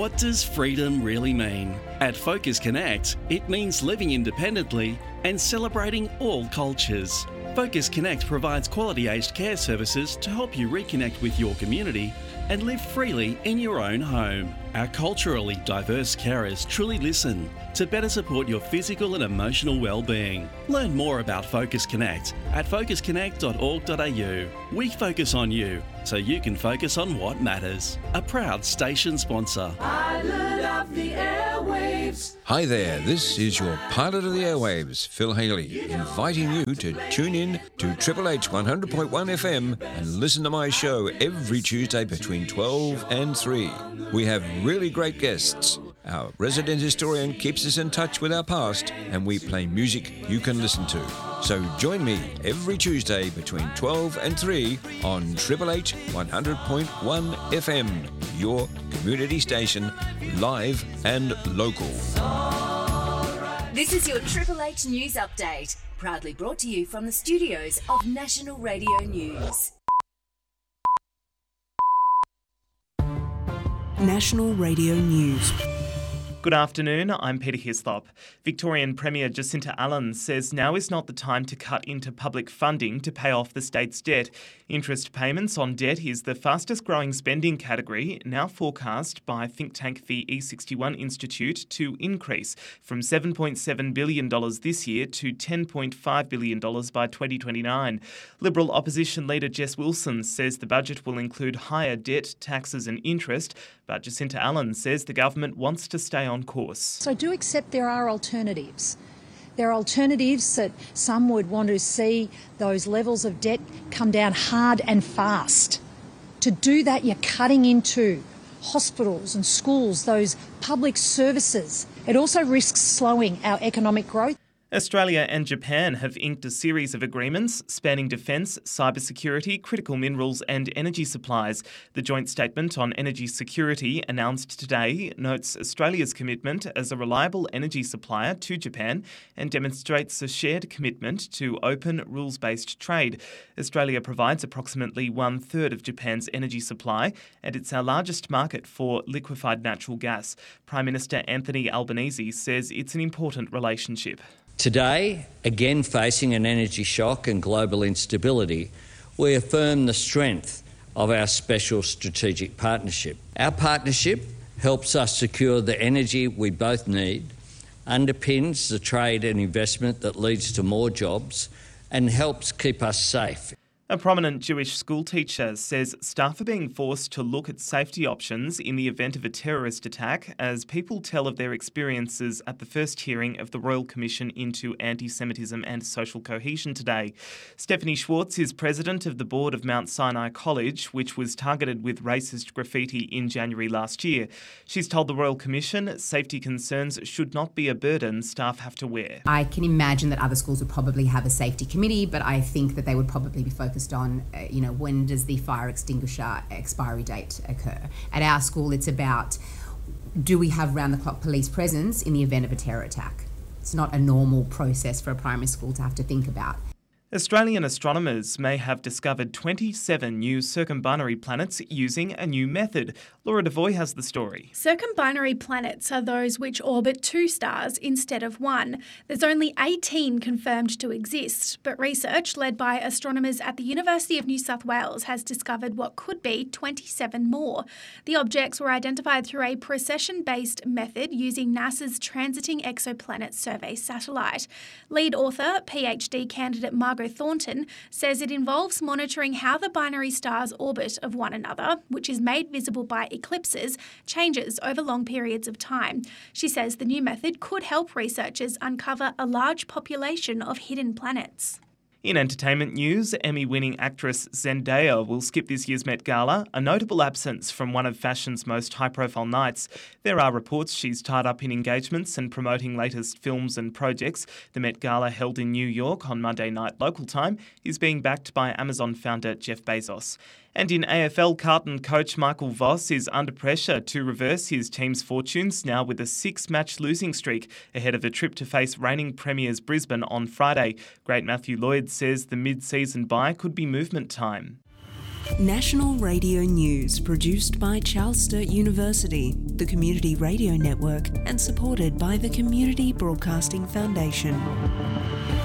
What does freedom really mean? At Focus Connect, it means living independently and celebrating all cultures. Focus Connect provides quality aged care services to help you reconnect with your community and live freely in your own home. Our culturally diverse carers truly listen to better support your physical and emotional well-being. Learn more about Focus Connect at focusconnect.org.au. We focus on you so you can focus on what matters. A proud station sponsor. Pilot of the airwaves. Hi there, this is your pilot of the airwaves, Phil Haley, inviting you to tune in to Triple H 100.1 FM and listen to my show every Tuesday between 12 and 3. We have really great guests. Our resident historian keeps us in touch with our past, and we play music you can listen to. So join me every Tuesday between 12 and 3 on Triple H 100.1 FM, your community station, live and local. This is your Triple H News Update, proudly brought to you from the studios of National Radio News. National Radio News. Good afternoon, I'm Peter Hislop. Victorian Premier Jacinta Allan says now is not the time to cut into public funding to pay off the state's debt. Interest payments on debt is the fastest growing spending category, now forecast by think tank the E61 Institute to increase from $7.7 billion this year to $10.5 billion by 2029. Liberal opposition leader Jess Wilson says the budget will include higher debt, taxes and interest, but Jacinta Allan says the government wants to stay on course. So I do accept there are alternatives. There are alternatives that some would want to see those levels of debt come down hard and fast. To do that, you're cutting into hospitals and schools, those public services. It also risks slowing our economic growth. Australia and Japan have inked a series of agreements spanning defence, cybersecurity, critical minerals and energy supplies. The joint statement on energy security announced today notes Australia's commitment as a reliable energy supplier to Japan and demonstrates a shared commitment to open, rules-based trade. Australia provides approximately 1/3 of Japan's energy supply, and it's our largest market for liquefied natural gas. Prime Minister Anthony Albanese says it's an important relationship. Today, again facing an energy shock and global instability, we affirm the strength of our special strategic partnership. Our partnership helps us secure the energy we both need, underpins the trade and investment that leads to more jobs, and helps keep us safe. A prominent Jewish school teacher says staff are being forced to look at safety options in the event of a terrorist attack as people tell of their experiences at the first hearing of the Royal Commission into Anti-Semitism and Social Cohesion today. Stephanie Schwartz is president of the board of Mount Sinai College, which was targeted with racist graffiti in January last year. She's told the Royal Commission safety concerns should not be a burden staff have to wear. I can imagine that other schools would probably have a safety committee, but I think that they would probably be focused on, when does the fire extinguisher expiry date occur? At our school, it's about, do we have round-the-clock police presence in the event of a terror attack? It's not a normal process for a primary school to have to think about. Australian astronomers may have discovered 27 new circumbinary planets using a new method. Laura Devoy has the story. Circumbinary planets are those which orbit two stars instead of one. There's only 18 confirmed to exist, but research led by astronomers at the University of New South Wales has discovered what could be 27 more. The objects were identified through a precession-based method using NASA's Transiting Exoplanet Survey satellite. Lead author, PhD candidate Margot Thornton, says it involves monitoring how the binary stars' orbit of one another, which is made visible by eclipses, changes over long periods of time. She says the new method could help researchers uncover a large population of hidden planets. In entertainment news, Emmy-winning actress Zendaya will skip this year's Met Gala, a notable absence from one of fashion's most high-profile nights. There are reports she's tied up in engagements and promoting latest films and projects. The Met Gala, held in New York on Monday night local time, is being backed by Amazon founder Jeff Bezos. And in AFL, Carlton coach Michael Voss is under pressure to reverse his team's fortunes now with a 6-match losing streak ahead of a trip to face reigning premiers Brisbane on Friday. Great Matthew Lloyd says the mid-season bye could be movement time. National Radio News, produced by Charles Sturt University, the Community Radio Network, and supported by the Community Broadcasting Foundation.